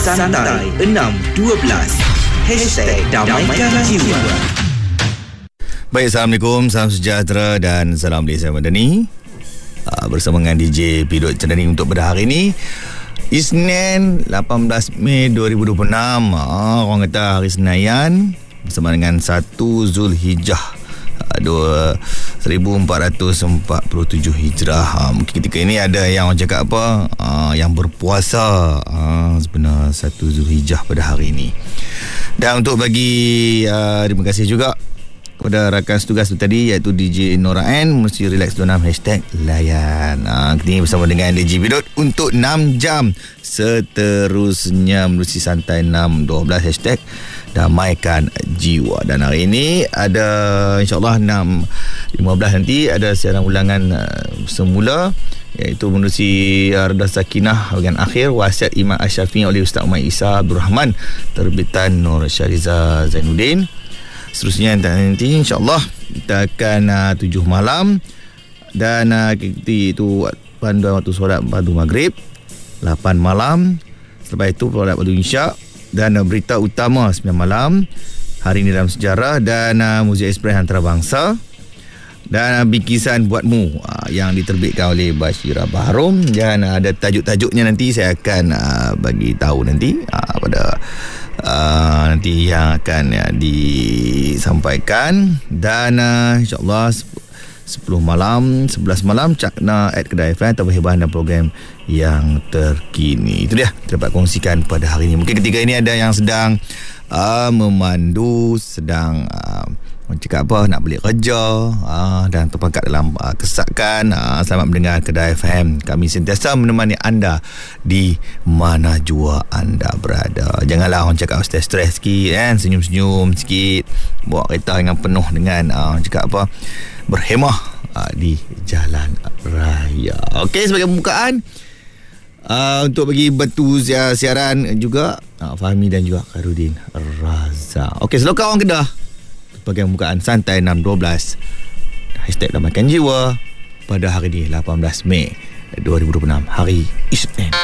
Santai 612 #Damaikan Jiwa. Baik, Assalamualaikum, salam sejahtera dan salam dari saya Madani. Bersama dengan DJ Pidot Cendani untuk pada hari ini, Isnin 18 Mei 2026. Orang kata hari Senayan bersama dengan 1 Zulhijjah 1447 Hijrah. Mungkin ketika ini ada yang orang cakap apa, yang berpuasa sebenarnya 1 Zulhijjah pada hari ini. Dan untuk bagi terima kasih juga kepada rakan setugas tu tadi, iaitu DJ Nora N, mesti relax dalam #layan. Kita ini bersama dengan DJ Bidot untuk 6 jam seterusnya menerusi santai 612 #Damaikan Jiwa. Dan hari ini ada insyaAllah 6.15 nanti ada siaran ulangan semula, iaitu menerusi Reda Sakinah bahagian akhir, wasiat Imam Asy-Syafi'i oleh Ustaz Umar Isa Abdul Rahman, terbitan Nur Syariza Zainuddin. Seterusnya nanti insyaAllah kita akan 7 malam dan kita itu panduan waktu solat padu maghrib, 8 malam. Selepas itu solat padu isyak dan berita utama 9 malam, hari ini dalam sejarah, dan muzik ekspres antarabangsa, dan bikisan buatmu yang diterbitkan oleh Bashira Bahrom. Dan ada tajuk-tajuknya nanti saya akan bagi tahu nanti pada nanti yang akan disampaikan. Dan insyaAllah 10 malam, 11 malam Cakna at Kedai FM, tambahan dan program yang terkini. Itu dia dapat kongsikan pada hari ini. Mungkin ketika ini ada yang sedang memandu, sedang cakap apa, nak balik kerja, dan terperangkap dalam kesakan. Selamat mendengar Kedai FM. Kami sentiasa menemani anda di mana jua anda berada. Janganlah orang cakap stres-stres sikit kan, senyum-senyum sikit, bawa kereta dengan penuh dengan cakap apa, berhemah di jalan raya. Okey, sebagai pembukaan, untuk bagi batu siaran juga Fahmi dan juga Khairudin Raza. Okey, selokan orang Kedah bagian pembukaan santai 612 #Damaikan Jiwa pada hari ini 18 Mei 2026, hari Isnin.